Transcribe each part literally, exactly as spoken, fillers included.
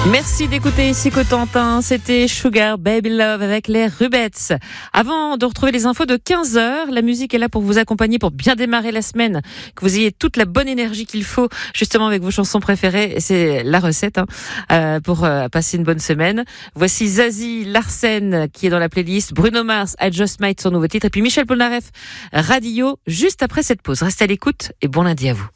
Merci d'écouter ici Cotentin, c'était Sugar Baby Love avec les Rubettes. Avant de retrouver les infos de quinze heures, la musique est là pour vous accompagner, pour bien démarrer la semaine, que vous ayez toute la bonne énergie qu'il faut, justement avec vos chansons préférées, c'est la recette hein, euh, pour euh, passer une bonne semaine. Voici Zazie Larsen qui est dans la playlist, Bruno Mars, I Just Might, son nouveau titre, et puis Michel Polnareff, Radio, juste après cette pause. Restez à l'écoute et bon lundi à vous.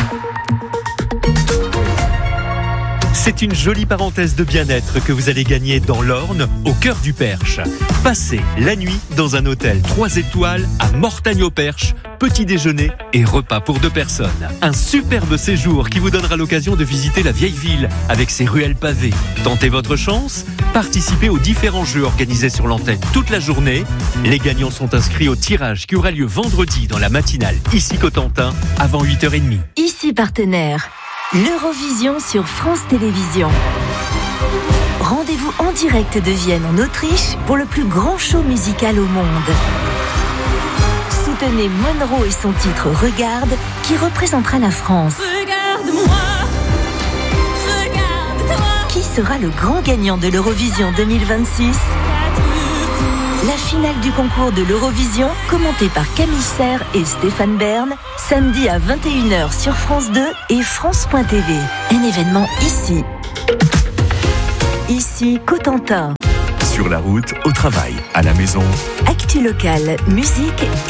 C'est une jolie parenthèse de bien-être que vous allez gagner dans l'Orne, au cœur du Perche. Passez la nuit dans un hôtel trois étoiles à Mortagne-au-Perche, petit déjeuner et repas pour deux personnes. Un superbe séjour qui vous donnera l'occasion de visiter la vieille ville avec ses ruelles pavées. Tentez votre chance, participez aux différents jeux organisés sur l'antenne toute la journée. Les gagnants sont inscrits au tirage qui aura lieu vendredi dans la matinale ici Cotentin avant huit heures trente. Ici partenaire. L'Eurovision sur France Télévisions. Rendez-vous en direct de Vienne en Autriche pour le plus grand show musical au monde. Soutenez Monroe et son titre Regarde qui représentera la France. Regarde-moi, regarde-toi. Qui sera le grand gagnant de l'Eurovision deux mille vingt-six ? La finale du concours de l'Eurovision, commentée par Camille Serre et Stéphane Bern, samedi à vingt et une heures sur France deux et France point T V. Un événement ici. Ici, Cotentin. Sur la route, au travail, à la maison. Actu locale, musique et